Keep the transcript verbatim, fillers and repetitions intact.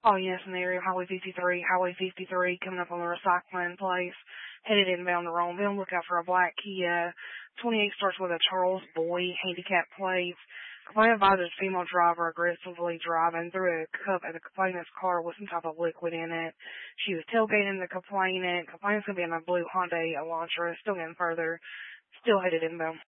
Oh, yes, in the area of Highway fifty-three, Highway fifty-three, coming up on the recycling place, headed inbound to Romeville. Look out for a black Kia. twenty-eight starts with a Charles Boy handicap plate. Complaint advises female driver aggressively driving through a cup at the complainant's car with some type of liquid in it. She was tailgating the complainant. Complainant's going to be in a blue Hyundai Elantra. Still getting further. Still headed inbound.